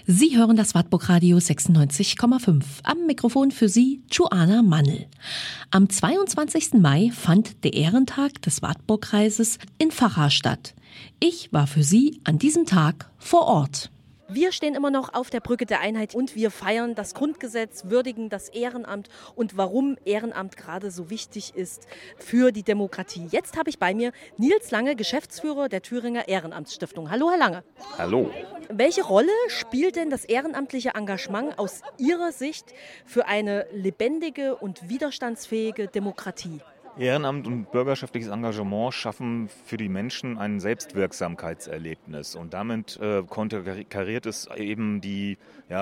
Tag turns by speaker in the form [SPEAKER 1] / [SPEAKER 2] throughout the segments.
[SPEAKER 1] Sie hören das Wartburg-Radio 96,5. Am Mikrofon für Sie Joanna Mannl. Am 22. Mai fand der Ehrentag des Wartburg-Kreises in Vacha statt. Ich war für Sie an diesem Tag vor Ort.
[SPEAKER 2] Wir stehen immer noch auf der Brücke der Einheit und wir feiern das Grundgesetz, würdigen das Ehrenamt und warum Ehrenamt gerade so wichtig ist für die Demokratie. Jetzt habe ich bei mir Nils Lange, Geschäftsführer der Thüringer Ehrenamtsstiftung. Hallo, Herr Lange.
[SPEAKER 3] Hallo.
[SPEAKER 2] Welche Rolle spielt denn das ehrenamtliche Engagement aus Ihrer Sicht für eine lebendige und widerstandsfähige Demokratie?
[SPEAKER 3] Ehrenamt und bürgerschaftliches Engagement schaffen für die Menschen ein Selbstwirksamkeitserlebnis und damit konterkariert es eben den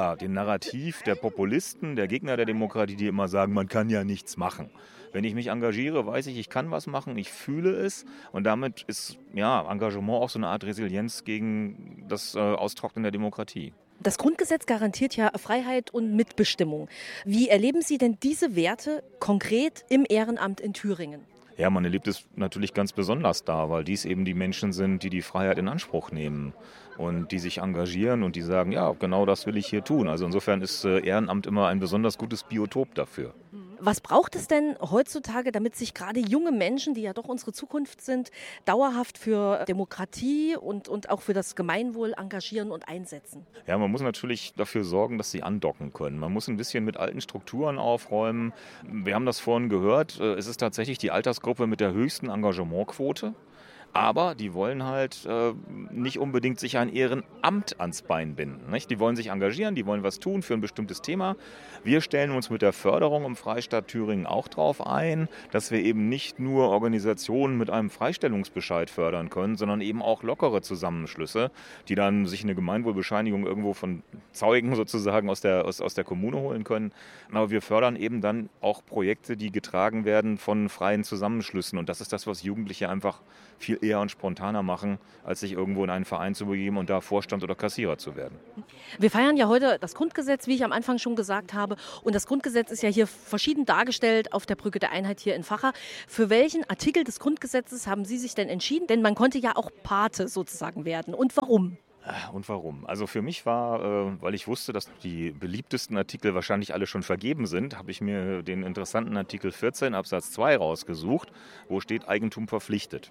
[SPEAKER 3] Narrativ der Populisten, der Gegner der Demokratie, die immer sagen, man kann ja nichts machen. Wenn ich mich engagiere, weiß ich kann was machen, ich fühle es und damit ist Engagement auch so eine Art Resilienz gegen das Austrocknen der Demokratie.
[SPEAKER 2] Das Grundgesetz garantiert ja Freiheit und Mitbestimmung. Wie erleben Sie denn diese Werte konkret im Ehrenamt in Thüringen?
[SPEAKER 3] Ja, man erlebt es natürlich ganz besonders da, weil dies eben die Menschen sind, die die Freiheit in Anspruch nehmen und die sich engagieren und die sagen, ja, genau das will ich hier tun. Also insofern ist Ehrenamt immer ein besonders gutes Biotop dafür.
[SPEAKER 2] Was braucht es denn heutzutage, damit sich gerade junge Menschen, die ja doch unsere Zukunft sind, dauerhaft für Demokratie und auch für das Gemeinwohl engagieren und einsetzen?
[SPEAKER 3] Ja, man muss natürlich dafür sorgen, dass sie andocken können. Man muss ein bisschen mit alten Strukturen aufräumen. Wir haben das vorhin gehört, es ist tatsächlich die Altersgruppe mit der höchsten Engagementquote. Aber die wollen halt nicht unbedingt sich ein Ehrenamt ans Bein binden. Nicht? Die wollen sich engagieren, die wollen was tun für ein bestimmtes Thema. Wir stellen uns mit der Förderung im Freistaat Thüringen auch darauf ein, dass wir eben nicht nur Organisationen mit einem Freistellungsbescheid fördern können, sondern eben auch lockere Zusammenschlüsse, die dann sich eine Gemeinwohlbescheinigung irgendwo von Zeugen sozusagen aus der Kommune holen können. Aber wir fördern eben dann auch Projekte, die getragen werden von freien Zusammenschlüssen. Und das ist das, was Jugendliche einfach viel eher und spontaner machen, als sich irgendwo in einen Verein zu begeben und da Vorstand oder Kassierer zu werden.
[SPEAKER 2] Wir feiern ja heute das Grundgesetz, wie ich am Anfang schon gesagt habe. Und das Grundgesetz ist ja hier verschieden dargestellt auf der Brücke der Einheit hier in Vacha. Für welchen Artikel des Grundgesetzes haben Sie sich denn entschieden? Denn man konnte ja auch Pate sozusagen werden. Und warum?
[SPEAKER 3] Und warum? Also für mich war, weil ich wusste, dass die beliebtesten Artikel wahrscheinlich alle schon vergeben sind, habe ich mir den interessanten Artikel 14 Absatz 2 rausgesucht, wo steht Eigentum verpflichtet.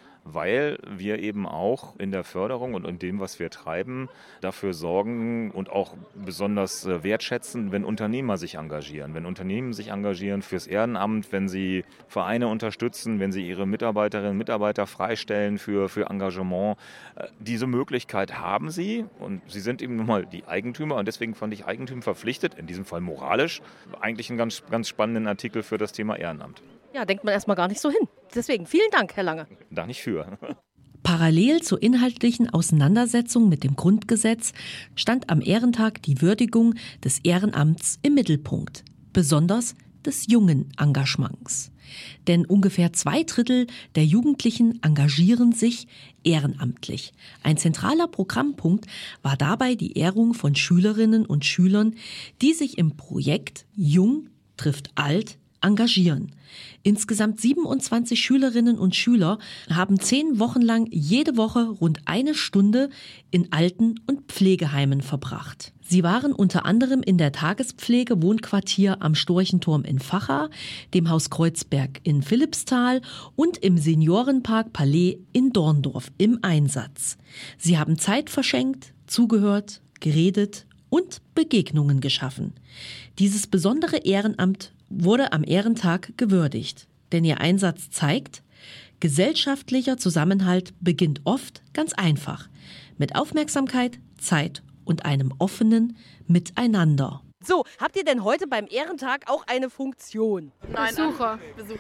[SPEAKER 3] Weil wir eben auch in der Förderung und in dem, was wir treiben, dafür sorgen und auch besonders wertschätzen, wenn Unternehmer sich engagieren. Wenn Unternehmen sich engagieren fürs Ehrenamt, wenn sie Vereine unterstützen, wenn sie ihre Mitarbeiterinnen und Mitarbeiter freistellen für Engagement. Diese Möglichkeit haben sie und sie sind eben nun mal die Eigentümer und deswegen fand ich Eigentum verpflichtet, in diesem Fall moralisch, eigentlich einen ganz, ganz spannenden Artikel für das Thema Ehrenamt.
[SPEAKER 2] Ja, denkt man erstmal gar nicht so hin. Deswegen vielen Dank, Herr Lange.
[SPEAKER 3] Da nicht für.
[SPEAKER 1] Parallel zur inhaltlichen Auseinandersetzung mit dem Grundgesetz stand am Ehrentag die Würdigung des Ehrenamts im Mittelpunkt, besonders des jungen Engagements. Denn ungefähr 2/3 der Jugendlichen engagieren sich ehrenamtlich. Ein zentraler Programmpunkt war dabei die Ehrung von Schülerinnen und Schülern, die sich im Projekt Jung trifft alt engagieren. Insgesamt 27 Schülerinnen und Schüler haben 10 Wochen lang jede Woche rund 1 Stunde in Alten- und Pflegeheimen verbracht. Sie waren unter anderem in der Tagespflege-Wohnquartier am Storchenturm in Vacha, dem Haus Kreuzberg in Philippsthal und im Seniorenpark Palais in Dorndorf im Einsatz. Sie haben Zeit verschenkt, zugehört, geredet und Begegnungen geschaffen. Dieses besondere Ehrenamt wurde am Ehrentag gewürdigt, denn ihr Einsatz zeigt, gesellschaftlicher Zusammenhalt beginnt oft ganz einfach, mit Aufmerksamkeit, Zeit und einem offenen Miteinander.
[SPEAKER 2] So, habt ihr denn heute beim Ehrentag auch eine Funktion?
[SPEAKER 4] Nein, Besucher.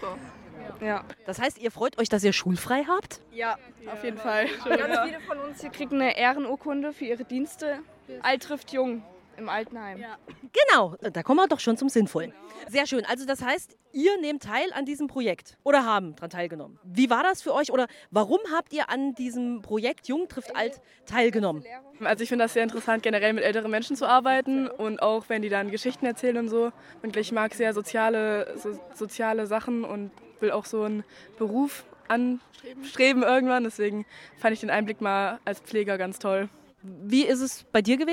[SPEAKER 4] Ja.
[SPEAKER 2] Das heißt, ihr freut euch, dass ihr schulfrei habt?
[SPEAKER 4] Ja, auf jeden Fall. Ganz viele von uns hier kriegen eine Ehrenurkunde für ihre Dienste. Alt trifft Jung im Altenheim. Ja.
[SPEAKER 2] Genau, da kommen wir doch schon zum Sinnvollen. Sehr schön, also das heißt, ihr nehmt teil an diesem Projekt oder haben daran teilgenommen. Wie war das für euch oder warum habt ihr an diesem Projekt Jung trifft alt teilgenommen?
[SPEAKER 4] Also ich finde das sehr interessant, generell mit älteren Menschen zu arbeiten und auch wenn die dann Geschichten erzählen und so. Und ich mag sehr soziale Sachen und will auch so einen Beruf anstreben irgendwann. Deswegen fand ich den Einblick mal als Pfleger ganz toll.
[SPEAKER 2] Wie ist es bei dir gewesen?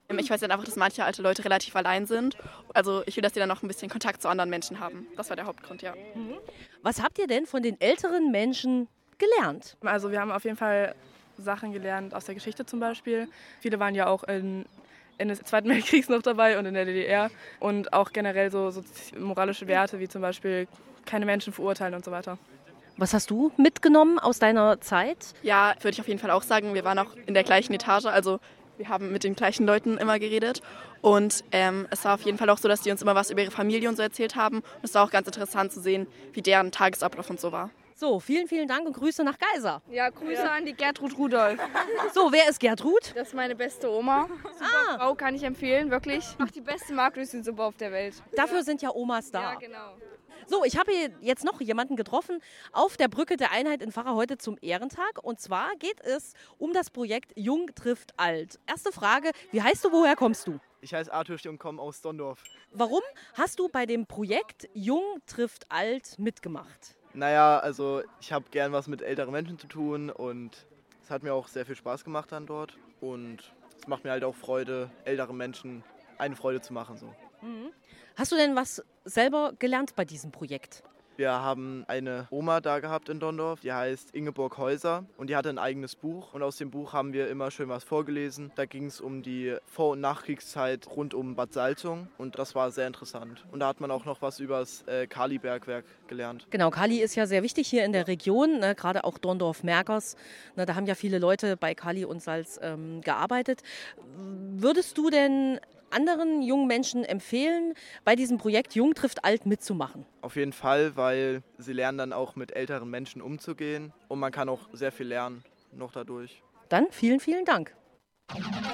[SPEAKER 5] Ich weiß dann einfach, dass manche alte Leute relativ allein sind. Also ich will, dass die dann noch ein bisschen Kontakt zu anderen Menschen haben. Das war der Hauptgrund, ja.
[SPEAKER 2] Was habt ihr denn von den älteren Menschen gelernt?
[SPEAKER 4] Also wir haben auf jeden Fall Sachen gelernt aus der Geschichte zum Beispiel. Viele waren ja auch in des Zweiten Weltkriegs noch dabei und in der DDR. Und auch generell so moralische Werte wie zum Beispiel keine Menschen verurteilen und so weiter.
[SPEAKER 2] Was hast du mitgenommen aus deiner Zeit?
[SPEAKER 5] Ja, würde ich auf jeden Fall auch sagen. Wir waren auch in der gleichen Etage, also wir haben mit den gleichen Leuten immer geredet. Und es war auf jeden Fall auch so, dass die uns immer was über ihre Familie und so erzählt haben. Und es war auch ganz interessant zu sehen, wie deren Tagesablauf und so war.
[SPEAKER 2] So, vielen, vielen Dank und Grüße nach Geisa.
[SPEAKER 6] Ja, Grüße an die Gertrud Rudolph.
[SPEAKER 2] So, wer ist Gertrud?
[SPEAKER 6] Das ist meine beste Oma. Super Frau, kann ich empfehlen, wirklich. Macht die beste Marklöschensuppe auf der Welt.
[SPEAKER 2] Dafür sind ja Omas da.
[SPEAKER 6] Ja, genau.
[SPEAKER 2] So, ich habe hier jetzt noch jemanden getroffen auf der Brücke der Einheit in Vacha heute zum Ehrentag. Und zwar geht es um das Projekt Jung trifft alt. Erste Frage, wie heißt du, woher kommst du?
[SPEAKER 7] Ich heiße Arthur und komme aus Dondorf.
[SPEAKER 2] Warum hast du bei dem Projekt Jung trifft alt mitgemacht?
[SPEAKER 7] Naja, also ich habe gern was mit älteren Menschen zu tun und es hat mir auch sehr viel Spaß gemacht dann dort. Und es macht mir halt auch Freude, älteren Menschen eine Freude zu machen. So.
[SPEAKER 2] Hast du denn was selber gelernt bei diesem Projekt?
[SPEAKER 7] Wir haben eine Oma da gehabt in Dondorf, die heißt Ingeborg Häuser und die hatte ein eigenes Buch. Und aus dem Buch haben wir immer schön was vorgelesen. Da ging es um die Vor- und Nachkriegszeit rund um Bad Salzung und das war sehr interessant. Und da hat man auch noch was über das Kali-Bergwerk gelernt.
[SPEAKER 2] Genau, Kali ist ja sehr wichtig hier in der Region, ne, gerade auch Dorndorf-Merkers. Ne, da haben ja viele Leute bei Kali und Salz gearbeitet. Würdest du denn anderen jungen Menschen empfehlen, bei diesem Projekt Jung trifft alt mitzumachen?
[SPEAKER 7] Auf jeden Fall, weil sie lernen dann auch mit älteren Menschen umzugehen und man kann auch sehr viel lernen noch dadurch.
[SPEAKER 2] Dann vielen, vielen Dank.